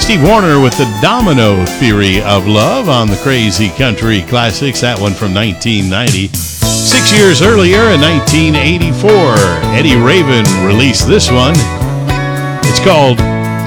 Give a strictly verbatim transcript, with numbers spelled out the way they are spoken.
Steve Wariner with the Domino Theory of Love on the Crazy Country Classics. That one from nineteen ninety. Six years earlier in nineteen eighty-four, Eddie Raven released this one. It's called